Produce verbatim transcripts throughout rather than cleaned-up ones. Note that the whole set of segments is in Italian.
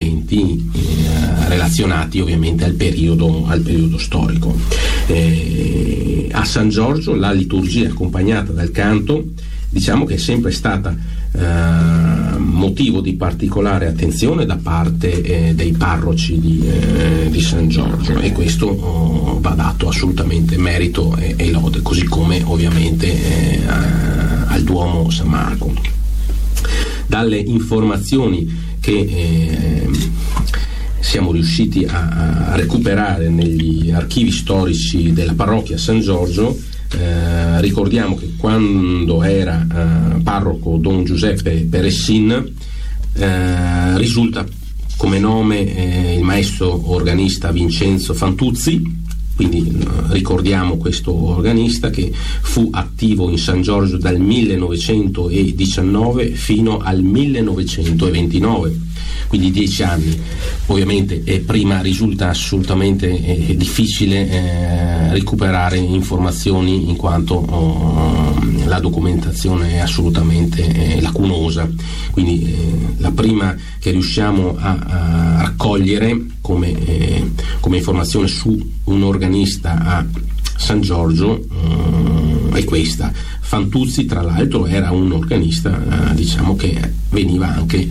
elementi eh, relazionati ovviamente al periodo, al periodo storico. Eh, a San Giorgio la liturgia accompagnata dal canto, diciamo che è sempre stata eh, motivo di particolare attenzione da parte eh, dei parroci di, eh, di San Giorgio, e questo oh, va dato assolutamente merito e, e lode, così come ovviamente eh, al Duomo San Marco. Dalle informazioni che eh, siamo riusciti a, a recuperare negli archivi storici della parrocchia San Giorgio, Eh, ricordiamo che quando era eh, parroco Don Giuseppe Peressin, eh, risulta come nome eh, il maestro organista Vincenzo Fantuzzi, quindi eh, ricordiamo questo organista che fu attivo in San Giorgio dal millenovecentodiciannove fino al millenovecentoventinove, quindi dieci anni. Ovviamente eh, prima risulta assolutamente eh, difficile eh, recuperare informazioni, in quanto oh, la documentazione è assolutamente eh, lacunosa, quindi eh, la prima che riusciamo a, a raccogliere come, eh, come informazione su un organista a San Giorgio eh, è questa. Fantuzzi tra l'altro era un organista eh, diciamo che veniva anche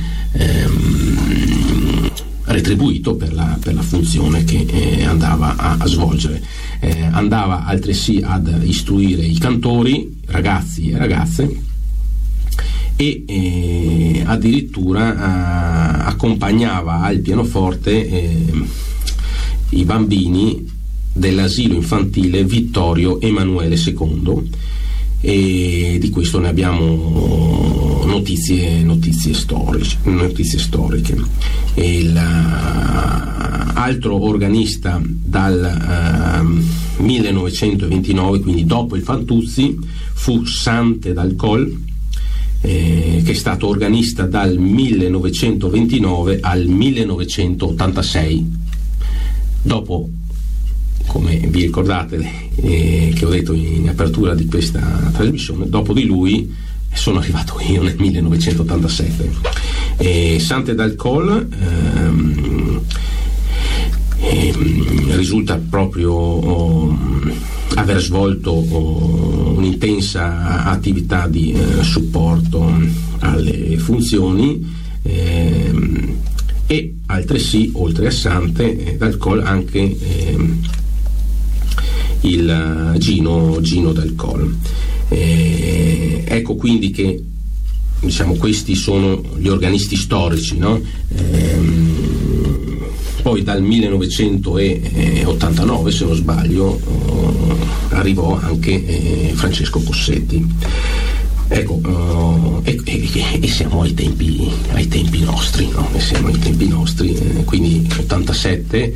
ehm, retribuito per la, per la funzione che eh, andava a, a svolgere. Eh, andava altresì ad istruire i cantori, ragazzi e ragazze, e eh, addirittura eh, accompagnava al pianoforte eh, i bambini dell'asilo infantile Vittorio Emanuele secondo, e di questo ne abbiamo notizie, notizie, storiche, notizie storiche. Il uh, altro organista dal uh, millenovecentoventinove, quindi dopo il Fantuzzi, fu Sante d'Alcol, eh, che è stato organista dal millenovecentoventinove al millenovecentottantasei. Dopo, come vi ricordate eh, che ho detto in apertura di questa trasmissione, dopo di lui sono arrivato io nel millenovecentottantasette. E Sante d'Alcol ehm, ehm, risulta proprio oh, aver svolto oh, un'intensa attività di eh, supporto alle funzioni, ehm, e altresì, oltre a Sante d'Alcol, anche ehm, il Gino, Gino d'Alcol. Eh, ecco quindi che, diciamo, questi sono gli organisti storici, no? Ehm, poi dal millenovecentottantanove, se non sbaglio, oh, arrivò anche eh, Francesco Cossetti. Ecco, uh, e, e, e siamo ai tempi, ai tempi nostri, no? E siamo ai tempi nostri, eh, quindi ottantasette,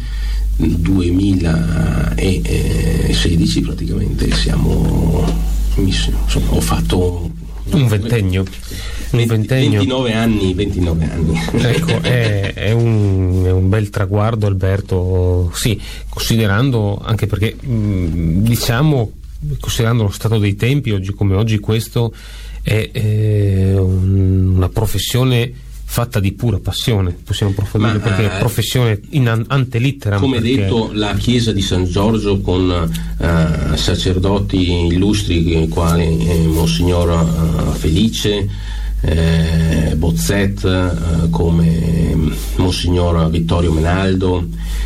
duemilasedici praticamente siamo, insomma, ho fatto un ventennio, un ventennio. ventinove anni, ventinove anni. Ecco, è, è, un, è un bel traguardo, Alberto, sì, considerando, anche perché mh, diciamo, considerando lo stato dei tempi, oggi come oggi, questo è eh, un, una professione fatta di pura passione, possiamo approfondire, Ma, perché è professione in an- ante litteram. Come perché... detto, la chiesa di San Giorgio con uh, sacerdoti illustri quali eh, Monsignor uh, Felice, eh, Bozzet, uh, come Monsignor Vittorio Menaldo,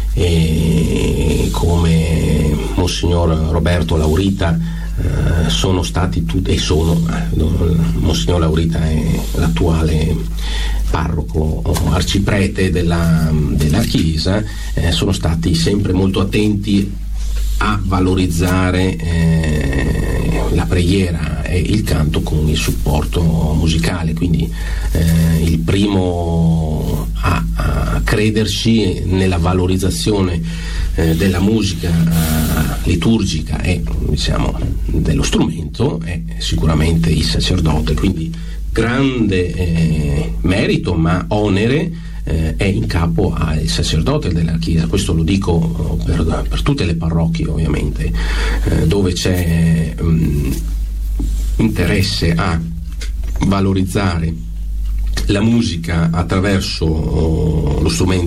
e come Monsignor Roberto Laurita, eh, sono stati tutti, e sono eh, Monsignor Laurita è l'attuale parroco o arciprete della, della chiesa, eh, sono stati sempre molto attenti a valorizzare eh, la preghiera e il canto con il supporto musicale, quindi eh, il primo a, a crederci nella valorizzazione eh, della musica eh, liturgica e, diciamo, dello strumento è sicuramente il sacerdote, quindi grande eh, merito, ma onere eh, è in capo al sacerdote della Chiesa. Questo lo dico per, per tutte le parrocchie, ovviamente, eh, dove c'è um, interesse a valorizzare la musica attraverso oh, lo strumento